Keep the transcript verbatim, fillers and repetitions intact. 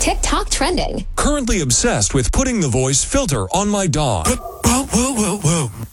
TikTok trending. Currently obsessed with putting the voice filter on my dog. Whoa, whoa, whoa, whoa.